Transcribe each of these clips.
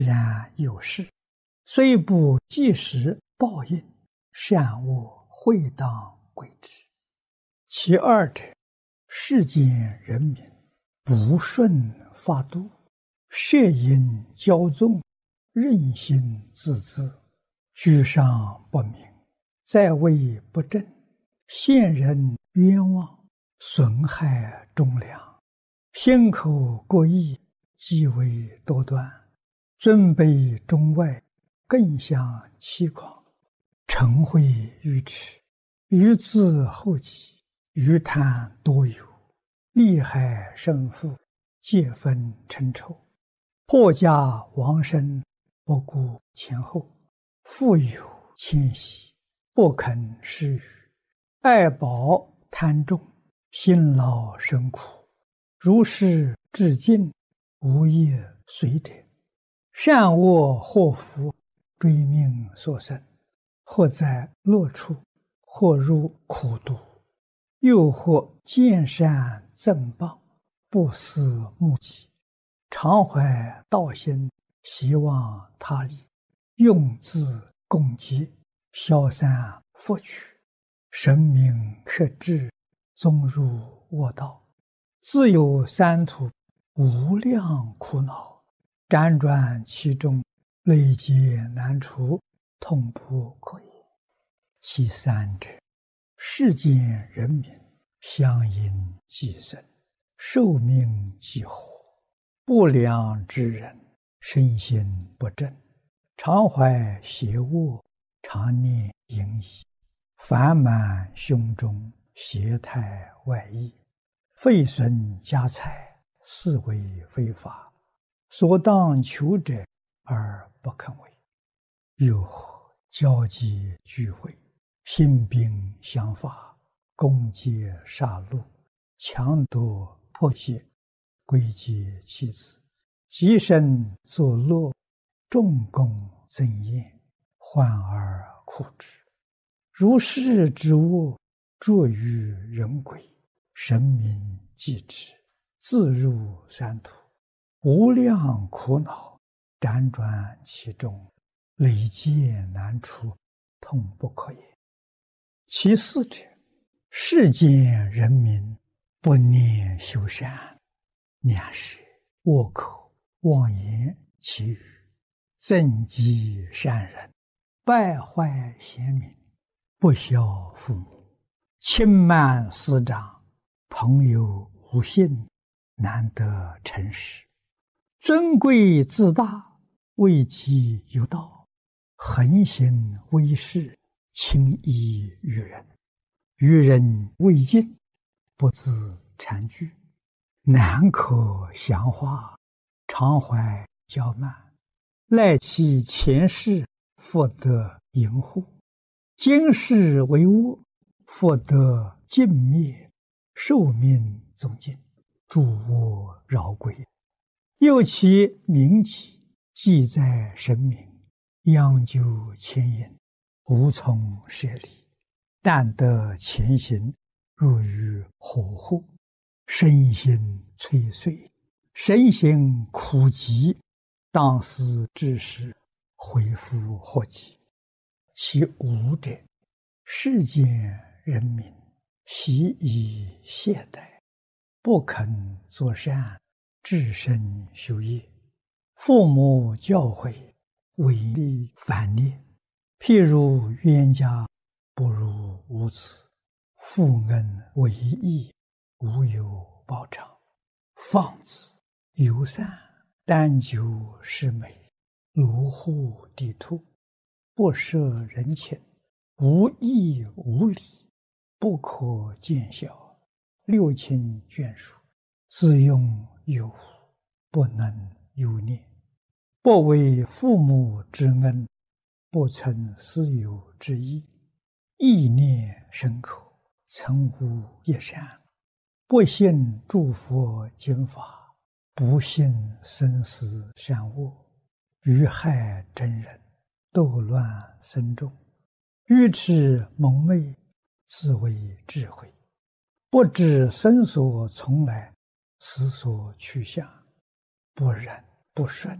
然有事，虽不即时报应，善恶会当归之。其二者，世间人民不顺法度，摄因骄纵，任性自恣，居上不明，在位不正，陷人冤枉，损害忠良，心口过意，极为多端，尊卑中外，更相欺诳，嗔恚愚痴，愚自后己，愚贪多有，利害胜负，皆分称仇，破家亡身，不顾前后，富有谦息，不肯施予，爱宝贪重，辛劳生苦，如是至尽，无业随者，善恶祸福，追命所生，或在乐处，或入苦毒，又或见善赠谤，不思目己，常怀道心，希望他利，用自共济，消散福取，神明克制，纵入恶道，自有三途，无量苦恼，辗转其中，累劫难除，痛不可言。其三者，世间人民相因寄生，寿命几乎，不良之人，身心不正，常怀邪恶，常念淫逸，烦满胸中，邪态外溢，废损家财，是为非法，所当求者而不肯为。又或交际聚会，兴兵相伐，攻击杀戮，强夺迫胁，归结妻子，极身作乐，众功增宴，患而苦之。如是之恶，著于人鬼，神明继之，自入三途，无量苦恼，辗转其中，累劫难除，痛不可言。其四者，世间人民不念修善，两舌恶口妄言绮语，憎嫉善人，败坏贤明，不孝父母，轻慢师长，朋友无信，难得诚实，尊贵自大，位极有道，横行威势，轻易于人，于人未尽，不自惭惧，难可详化，常怀骄慢，赖其前世，复得淫护，今世为恶，复得尽灭，寿命终尽，诸恶饶归。又其名己，记在神明，央究牵引，无从舍离，但得前行，入于火湖，身心摧碎，身心苦极，当思之时，恢复祸己。其五者，世间人民习以懈怠，不肯作善，至身修业，父母教诲，违逆反逆，譬如冤家不如无子，负恩为义，无有报偿，放子游散，单求是美，卢户地兔，不摄人情，无义无礼，不可见效，六亲眷属，自用有无，不能有念，不为父母之恩，不存私有之意，意念深刻，曾无一善，不信诸佛经法，不信生死善恶，于害真人，斗乱僧众，愚痴蒙昧，自为智慧，不知生所从来，死所去向，不忍不顺，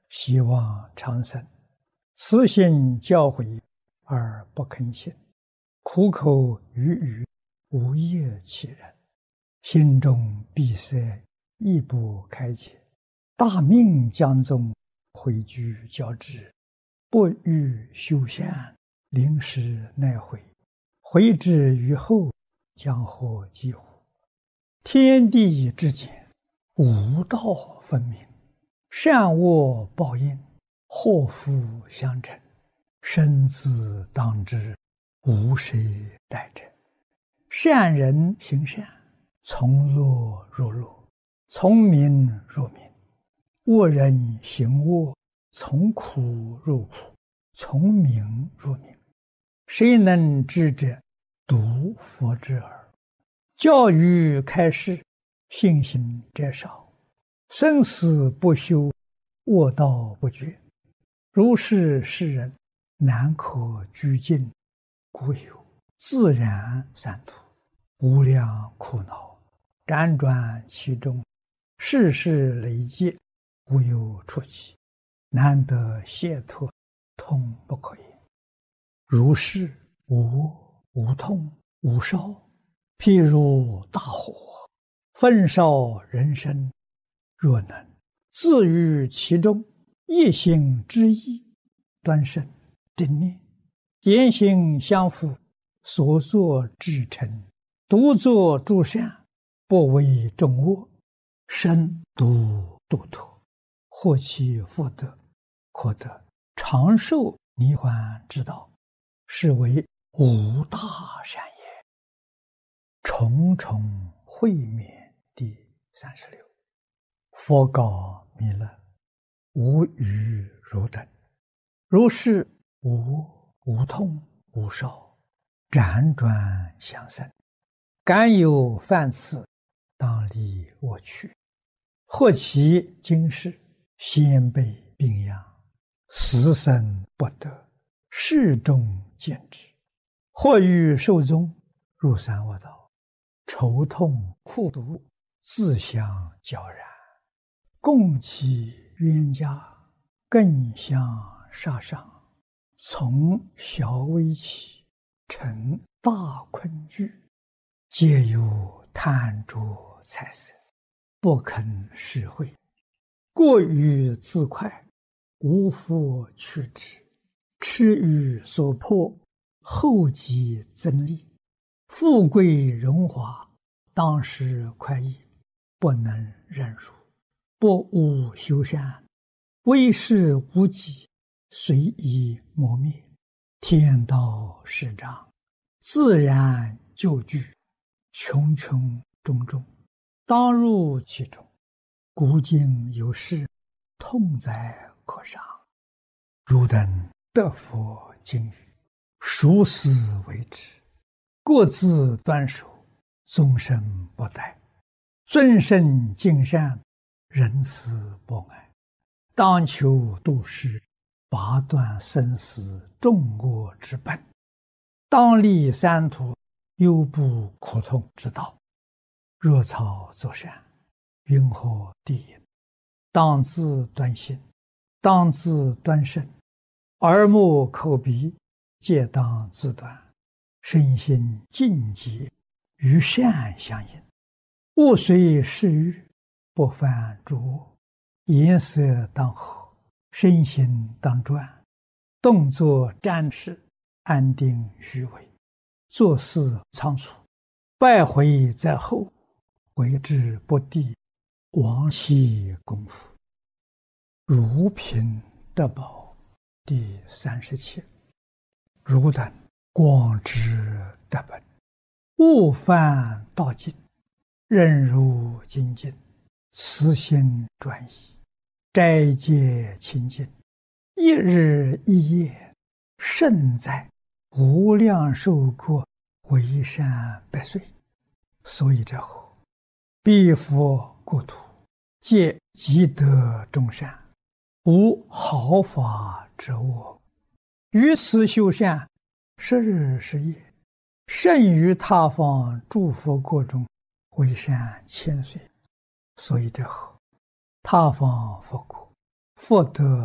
希望长生，慈心教诲而不肯行，苦口语语，无业其人，心中闭塞，亦不开解。大命将宗，回居教之，不欲修善，临时奈悔，回之于后，将何及乎？天地之间，吾道分明，善恶报应，祸福相承，生死当知，无谁代者。善人行善，从乐入乐，从名入名；恶人行恶，从苦入苦，从名入名。谁能知者？独佛之耳。教育开示，信心者少。生死不休，恶道不绝。如是世人，难可居尽，故有自然三途，无量苦恼，辗转其中，世事累积，无有出期，难得解脱，痛不可言。如是无痛无烧，譬如大火，焚烧人生。若能自于其中，一心之意，端慎正念，言行相符，所作至诚，独作诸善，不为众恶，身独度脱，获其福德，可得长寿涅槃之道，是为无大善也。重重会面第36。佛告弥勒：无余汝等，如是无痛无烧，辗转相生，敢有犯次，当离我去。或其今世，先辈病殃，死生不得，世众见之；或欲寿终，入三恶道，愁痛苦毒，自相交然，共其冤家，更相杀伤，从小微起，成大困惧，皆有贪着财色，不肯施惠，过于自快，无复去之，痴于所迫，后继增利，富贵荣华，当时快意，不能忍辱，不务修善，为事无己，随意磨灭，天道始长，自然就具，穷穷种种，当入其中。古今有事，痛哉可伤。汝等得佛经语，熟思为之，各自端守，终身不殆，尊圣敬善，仁慈博爱，当求度世，拔断生死众恶之本，当立三途，忧怖苦痛之道。若草作善，云何地也？当自端心，当自端身，耳目口鼻，皆当自端，身心净洁，与善相应。勿随世欲，不犯诸恶，颜色当和，身心当专，动作瞻视，安定虚伪，做事仓促，败毁在后，为之不第，亡其功夫。如贫得宝第37。汝等广知得本，勿犯道尽，任如精进，慈心专一，斋戒清净，一日一夜，胜在无量寿国，为善百岁。所以者何？彼佛国土，皆积德众善，无毫发之恶。于此修善，10日10夜，胜于他方诸佛国中，为善1000岁。所以者何？他方佛国，福德